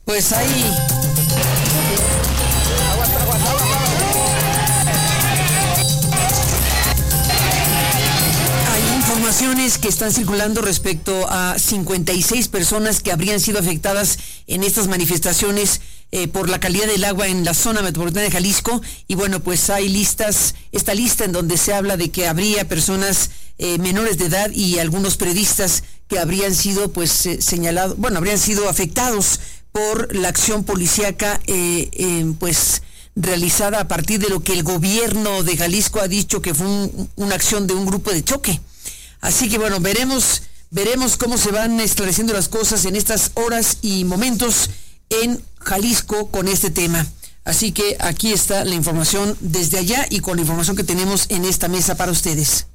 Pues ahí... Hay informaciones que están circulando respecto a 56 personas que habrían sido afectadas en estas manifestaciones por la calidad del agua en la zona metropolitana de Jalisco. Y bueno, pues hay esta lista en donde se habla de que habría personas menores de edad y algunos periodistas que habrían sido señalados, habrían sido afectados por la acción policíaca realizada a partir de lo que el gobierno de Jalisco ha dicho que fue una acción de un grupo de choque. Así que bueno, veremos cómo se van esclareciendo las cosas en estas horas y momentos en Jalisco con este tema. Así que aquí está la información desde allá y con la información que tenemos en esta mesa para ustedes.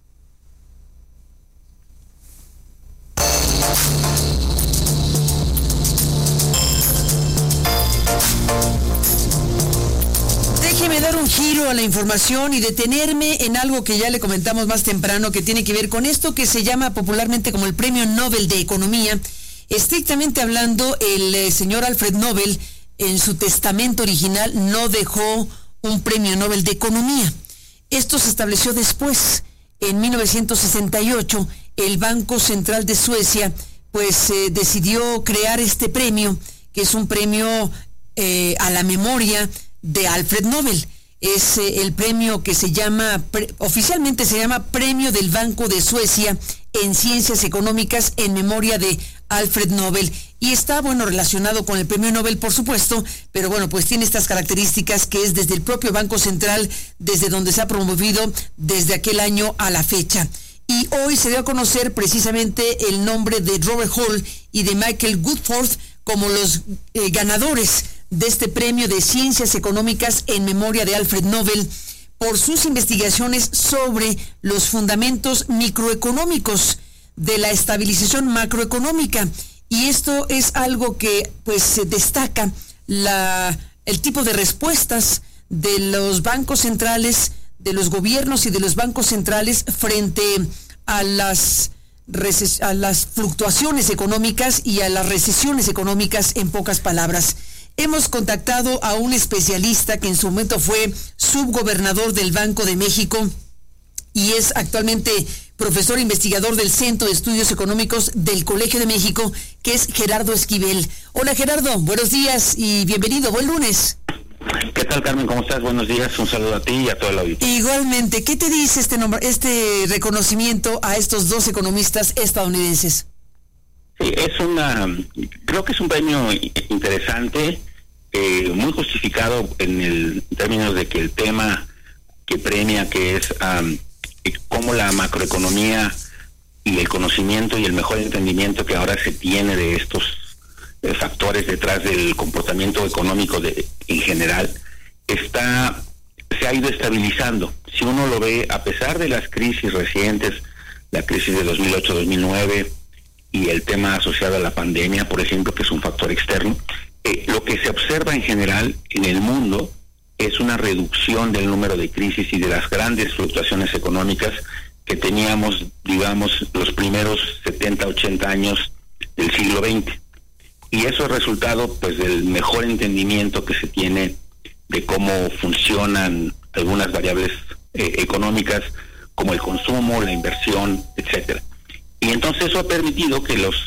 Déjeme dar un giro a la información y detenerme en algo que ya le comentamos más temprano, que tiene que ver con esto que se llama popularmente como el Premio Nobel de Economía. Estrictamente hablando, el señor Alfred Nobel, en su testamento original, no dejó un Premio Nobel de Economía. Esto se estableció después. En 1968, el Banco Central de Suecia, decidió crear este premio, que es un premio a la memoria de Alfred Nobel. Es el premio que oficialmente se llama Premio del Banco de Suecia en Ciencias Económicas en memoria de Alfred Nobel. Y está, relacionado con el Premio Nobel, por supuesto, pero tiene estas características que es desde el propio Banco Central, desde donde se ha promovido desde aquel año a la fecha. Y hoy se dio a conocer precisamente el nombre de Robert Hall y de Michael Woodford como los ganadores de este premio de Ciencias Económicas en memoria de Alfred Nobel por sus investigaciones sobre los fundamentos microeconómicos de la estabilización macroeconómica. Y esto es algo que se destaca el tipo de respuestas de los bancos centrales, de los gobiernos y de los bancos centrales frente a las fluctuaciones económicas y a las recesiones económicas, en pocas palabras. Hemos contactado a un especialista que en su momento fue subgobernador del Banco de México y es actualmente profesor investigador del Centro de Estudios Económicos del Colegio de México, que es Gerardo Esquivel. Hola Gerardo, buenos días y bienvenido, buen lunes. ¿Qué tal, Carmen? ¿Cómo estás? Buenos días, un saludo a ti y a todo el auditorio. Igualmente, ¿qué te dice este reconocimiento a estos dos economistas estadounidenses? Sí, creo que es un premio interesante, muy justificado en términos de que el tema que premia, que es cómo la macroeconomía y el conocimiento y el mejor entendimiento que ahora se tiene de estos factores detrás del comportamiento económico en general, se ha ido estabilizando. Si uno lo ve, a pesar de las crisis recientes, la crisis de 2008-2009 y el tema asociado a la pandemia, por ejemplo, que es un factor externo, lo que se observa en general en el mundo es una reducción del número de crisis y de las grandes fluctuaciones económicas que teníamos, digamos, los primeros 70, 80 años del siglo XX. Y eso es resultado, del mejor entendimiento que se tiene de cómo funcionan algunas variables económicas, como el consumo, la inversión, etcétera. Y entonces eso ha permitido que los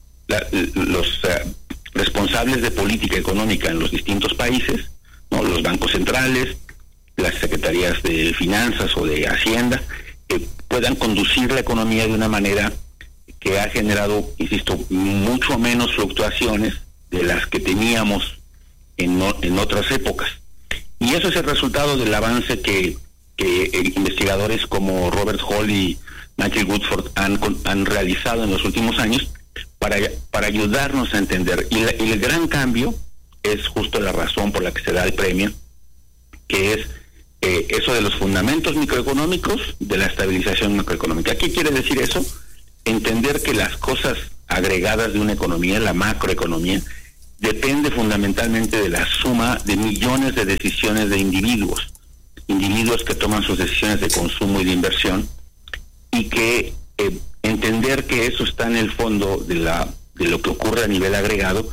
responsables de política económica en los distintos países, ¿no?, los bancos centrales, las secretarías de finanzas o de hacienda, puedan conducir la economía de una manera que ha generado, insisto, mucho menos fluctuaciones de las que teníamos en otras épocas. Y eso es el resultado del avance que investigadores como Robert Hall y Michael Woodford han realizado en los últimos años para ayudarnos a entender. Y el gran cambio es justo la razón por la que se da el premio, que es eso de los fundamentos microeconómicos de la estabilización macroeconómica. ¿Qué quiere decir eso? Entender que las cosas agregadas de una economía, la macroeconomía, depende fundamentalmente de la suma de millones de decisiones de individuos que toman sus decisiones de consumo y de inversión, y que entender que eso está en el fondo de lo que ocurre a nivel agregado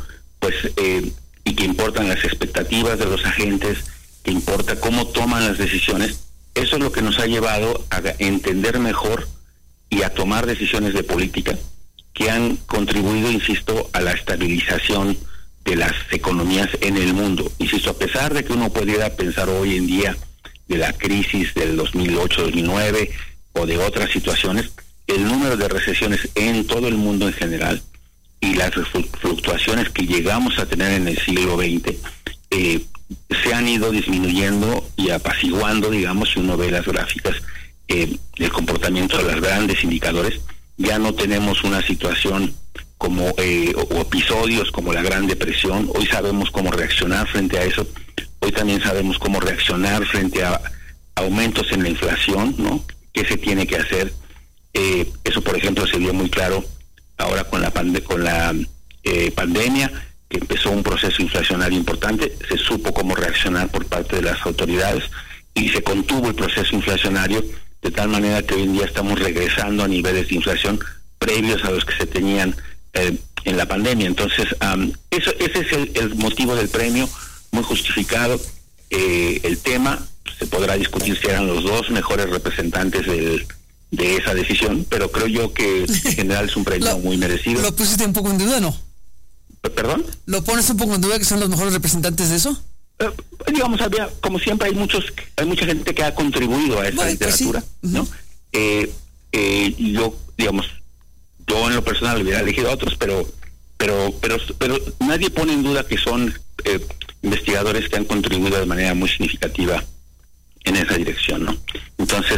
y que importan las expectativas de los agentes, que importa cómo toman las decisiones. Eso es lo que nos ha llevado a entender mejor y a tomar decisiones de política que han contribuido, insisto, a la estabilización de las economías en el mundo. Insisto, a pesar de que uno pudiera pensar hoy en día de la crisis del 2008-2009 o de otras situaciones, el número de recesiones en todo el mundo en general y las fluctuaciones que llegamos a tener en el siglo XX se han ido disminuyendo y apaciguando, digamos, si uno ve las gráficas, el comportamiento de los grandes indicadores. Ya no tenemos una situación como o episodios como la Gran Depresión. Hoy sabemos cómo reaccionar frente a eso. Hoy también sabemos cómo reaccionar frente a aumentos en la inflación, ¿no? ¿Qué se tiene que hacer? Eso, por ejemplo, se vio muy claro ahora con la pandemia, que empezó un proceso inflacionario importante. Se supo cómo reaccionar por parte de las autoridades y se contuvo el proceso inflacionario de tal manera que hoy en día estamos regresando a niveles de inflación previos a los que se tenían en la pandemia. Entonces, ese es el motivo del premio, muy justificado. El tema se podrá discutir si eran los dos mejores representantes de esa decisión, pero creo yo que en general es un premio muy merecido. ¿Lo pusiste un poco en duda, no? ¿Perdón? ¿Lo pones un poco en duda que son los mejores representantes de eso? Digamos, como siempre hay mucha gente que ha contribuido a esta literatura, pues sí. ¿No? Yo, digamos, yo en lo personal hubiera elegido a otros, pero nadie pone en duda que son investigadores que han contribuido de manera muy significativa en esa dirección, ¿no? Entonces,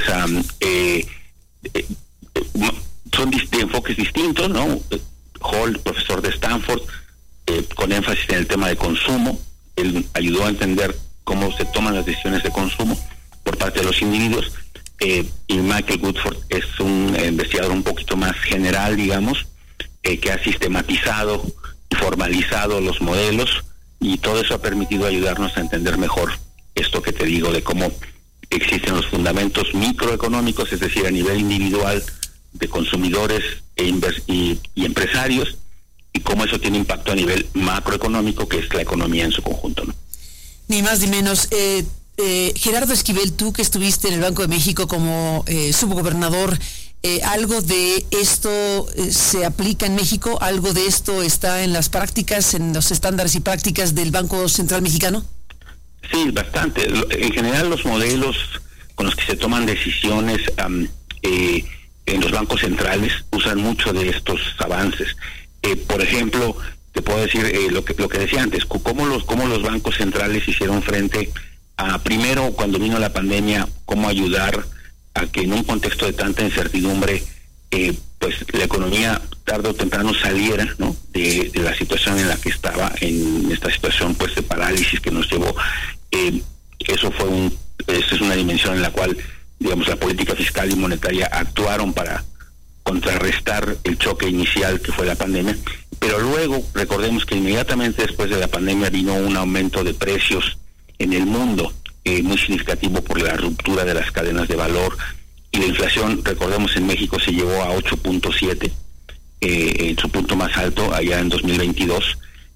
son de enfoques distintos, ¿no? Hall, profesor de Stanford, con énfasis en el tema de consumo. Él ayudó a entender cómo se toman las decisiones de consumo por parte de los individuos, y Michael Woodford es un investigador un poquito más general, digamos, que ha sistematizado y formalizado los modelos, y todo eso ha permitido ayudarnos a entender mejor esto que te digo de cómo existen los fundamentos microeconómicos, es decir, a nivel individual de consumidores y empresarios, y cómo eso tiene impacto a nivel macroeconómico, que es la economía en su conjunto, ¿no? Ni más ni menos. Gerardo Esquivel, tú que estuviste en el Banco de México como subgobernador, ¿algo de esto se aplica en México? ¿Algo de esto está en las prácticas, en los estándares y prácticas del Banco Central Mexicano? Sí, bastante. En general, los modelos con los que se toman decisiones en los bancos centrales usan mucho de estos avances. Por ejemplo, te puedo decir lo que decía antes, cómo los bancos centrales hicieron frente a, primero, cuando vino la pandemia, cómo ayudar a que en un contexto de tanta incertidumbre, pues la economía tarde o temprano saliera, ¿no?, de la situación en la que estaba, en esta situación pues de parálisis que nos llevó. Eso es una dimensión en la cual, digamos, la política fiscal y monetaria actuaron para contrarrestar el choque inicial que fue la pandemia, pero luego recordemos que inmediatamente después de la pandemia vino un aumento de precios en el mundo muy significativo por la ruptura de las cadenas de valor, y la inflación, recordemos, en México se llevó a 8.7, en su punto más alto allá en 2022.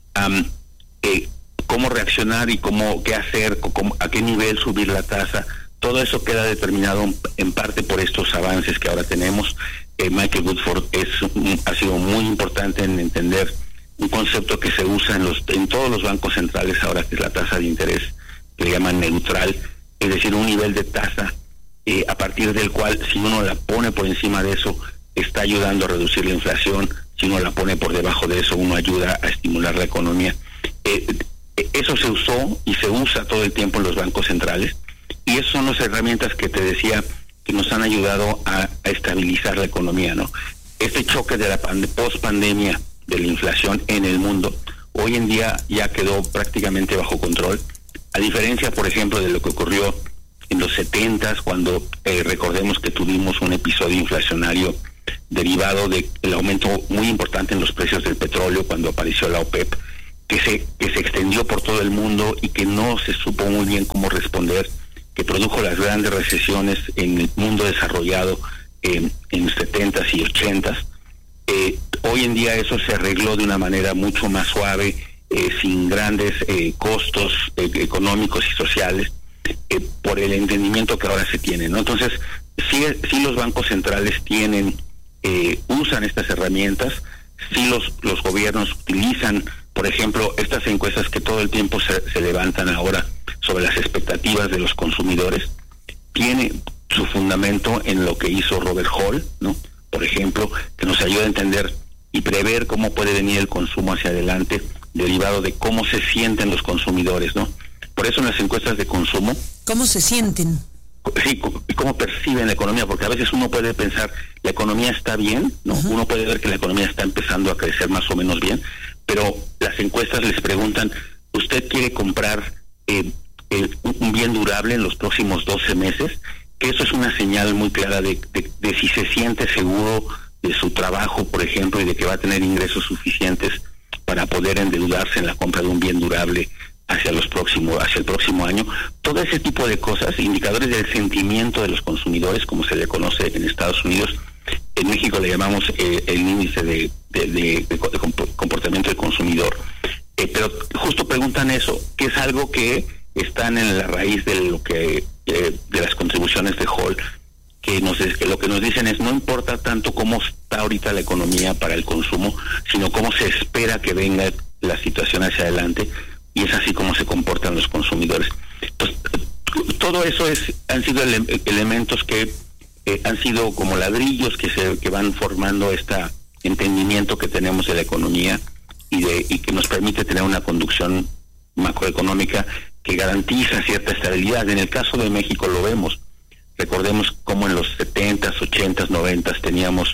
Cómo reaccionar y qué hacer, a qué nivel subir la tasa, todo eso queda determinado en parte por estos avances que ahora tenemos. Michael Woodford ha sido muy importante en entender un concepto que se usa en todos los bancos centrales ahora, que es la tasa de interés, que le llaman neutral, es decir, un nivel de tasa a partir del cual, si uno la pone por encima de eso, está ayudando a reducir la inflación; si uno la pone por debajo de eso, uno ayuda a estimular la economía. Eso se usó y se usa todo el tiempo en los bancos centrales, y esas son las herramientas que te decía que nos han ayudado a estabilizar la economía, ¿no? Este choque de la post-pandemia de la inflación en el mundo, hoy en día ya quedó prácticamente bajo control, a diferencia, por ejemplo, de lo que ocurrió en los 70s, cuando recordemos que tuvimos un episodio inflacionario derivado del aumento muy importante en los precios del petróleo cuando apareció la OPEP, que se extendió por todo el mundo y que no se supo muy bien cómo responder, que produjo las grandes recesiones en el mundo desarrollado en los 70s y 80s. Hoy en día eso se arregló de una manera mucho más suave sin grandes costos económicos y sociales, por el entendimiento que ahora se tiene, ¿no? Entonces, sí los bancos centrales usan estas herramientas, sí los gobiernos utilizan, por ejemplo, estas encuestas que todo el tiempo se levantan ahora sobre las expectativas de los consumidores, tiene su fundamento en lo que hizo Robert Hall, ¿no? Por ejemplo, que nos ayuda a entender y prever cómo puede venir el consumo hacia adelante, derivado de cómo se sienten los consumidores, ¿no? Por eso en las encuestas de consumo... ¿Cómo se sienten? Sí, cómo perciben la economía, porque a veces uno puede pensar, la economía está bien, ¿no? Uh-huh. Uno puede ver que la economía está empezando a crecer más o menos bien, pero las encuestas les preguntan, ¿usted quiere comprar un bien durable en los próximos 12 meses? Que eso es una señal muy clara de si se siente seguro de su trabajo, por ejemplo, y de que va a tener ingresos suficientes para poder endeudarse en la compra de un bien durable hacia el próximo año. Todo ese tipo de cosas, indicadores del sentimiento de los consumidores, como se le conoce en Estados Unidos. En México le llamamos el índice de comportamiento del consumidor. Pero justo preguntan eso, que es algo que están en la raíz de lo que de las contribuciones de Hall, que lo que nos dicen es, no importa tanto cómo está ahorita la economía para el consumo, sino cómo se espera que venga la situación hacia adelante, y es así como se comportan los consumidores. Pues todo eso han sido elementos que han sido como ladrillos que van formando este entendimiento que tenemos de la economía y que nos permite tener una conducción macroeconómica que garantiza cierta estabilidad. En el caso de México lo vemos. Recordemos cómo en los 70s, 80s, 90s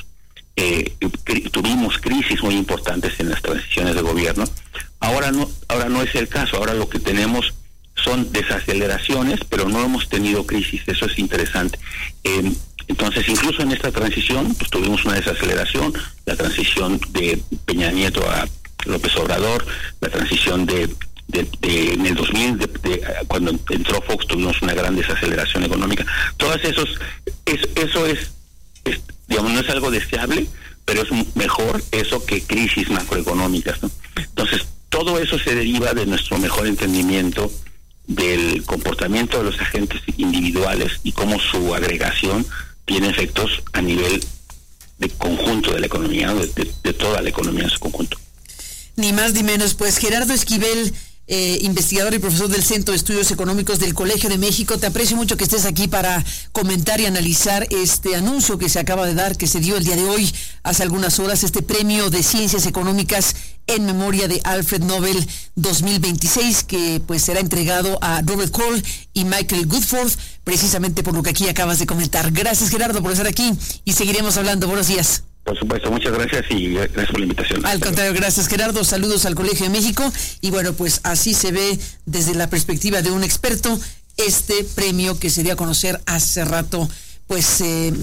tuvimos crisis muy importantes en las transiciones de gobierno. Ahora no es el caso. Ahora lo que tenemos son desaceleraciones, pero no hemos tenido crisis. Eso es interesante. Entonces, incluso en esta transición, pues tuvimos una desaceleración, la transición de Peña Nieto a López Obrador, la transición en el 2000, cuando entró Fox, tuvimos una gran desaceleración económica. Todas eso es, digamos, no es algo deseable, pero es mejor eso que crisis macroeconómicas, ¿no? Entonces, todo eso se deriva de nuestro mejor entendimiento del comportamiento de los agentes individuales y cómo su agregación tiene efectos a nivel de conjunto de la economía, ¿no? de toda la economía en su conjunto. Ni más ni menos. Pues Gerardo Esquivel, investigador y profesor del Centro de Estudios Económicos del Colegio de México, te aprecio mucho que estés aquí para comentar y analizar este anuncio que se acaba de dar, que se dio el día de hoy, hace algunas horas, este premio de Ciencias Económicas en memoria de Alfred Nobel 2026, que pues será entregado a Robert Hall y Michael Goodforth, precisamente por lo que aquí acabas de comentar. Gracias, Gerardo, por estar aquí y seguiremos hablando. Buenos días. Por supuesto, muchas gracias y gracias por la invitación. Al contrario, gracias, Gerardo. Saludos al Colegio de México. Y bueno, pues así se ve desde la perspectiva de un experto este premio que se dio a conocer hace rato, pues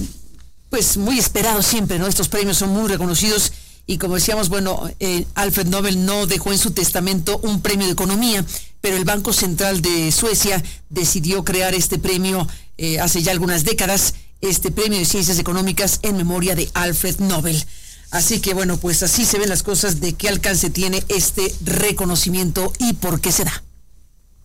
muy esperado siempre, ¿no? Estos premios son muy reconocidos y como decíamos, bueno, Alfred Nobel no dejó en su testamento un premio de economía, pero el Banco Central de Suecia decidió crear este premio hace ya algunas décadas, este premio de Ciencias Económicas en memoria de Alfred Nobel. Así que bueno, pues así se ven las cosas, de qué alcance tiene este reconocimiento y por qué se da.